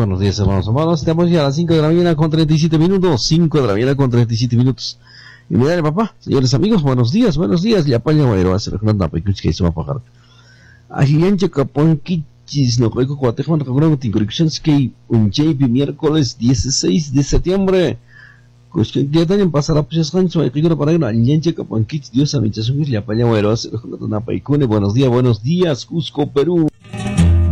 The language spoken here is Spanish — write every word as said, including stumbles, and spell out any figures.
buenos días, hermanos, hermanos. Estamos ya a las cinco de la mañana con treinta y siete minutos. cinco de la mañana con treinta y siete minutos. Y mira, papá, señores amigos, buenos días, buenos días. Ya paña guayro, hacer una tapa y que se va a pagar. Ajiancha capón kichis, no coico cuatejo, no coico tincorictions que un J P miércoles dieciséis de septiembre. Cuestión que también pasará pues es rancho, hay que ir para una ajiancha capón kichis, Dios amichas, un ya paña guayro, hacer una tapa y cune. Buenos días, buenos días, Cusco, Perú.